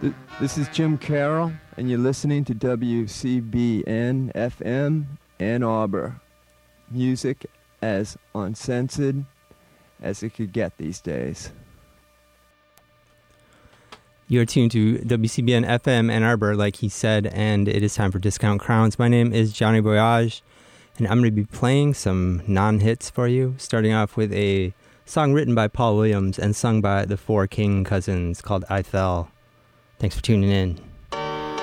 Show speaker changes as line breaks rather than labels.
This is Jim Carroll, and you're listening to WCBN FM Ann Arbor. Music as uncensored as it could get these days.
You're tuned to WCBN FM Ann Arbor, like he said, and it is time for Discount Crowns. My name is Johnny Voyage, and I'm going to be playing some non-hits for you, starting off with a song written by Paul Williams and sung by the Four King Cousins called I Fell. Thanks for tuning in.